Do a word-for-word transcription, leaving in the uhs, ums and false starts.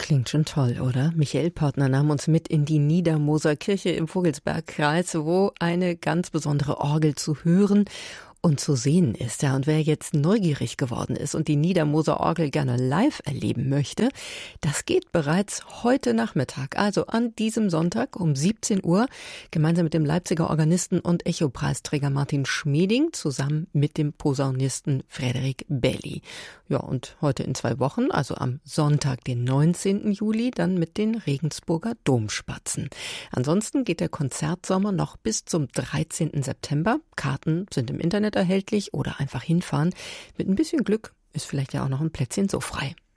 Klingt schon toll, oder? Michael Pörtner nahm uns mit in die Niedermoser Kirche im Vogelsbergkreis, wo eine ganz besondere Orgel zu hören und zu sehen ist. Ja, und wer jetzt neugierig geworden ist und die Niedermoser Orgel gerne live erleben möchte, das geht bereits heute Nachmittag, also an diesem Sonntag um siebzehn Uhr, gemeinsam mit dem Leipziger Organisten und Echo-Preisträger Martin Schmieding, zusammen mit dem Posaunisten Frederik Belli. Ja, und heute in zwei Wochen, also am Sonntag, den neunzehnten Juli, dann mit den Regensburger Domspatzen. Ansonsten geht der Konzertsommer noch bis zum dreizehnten September. Karten sind im Internet erhältlich oder einfach hinfahren. Mit ein bisschen Glück ist vielleicht ja auch noch ein Plätzchen so frei.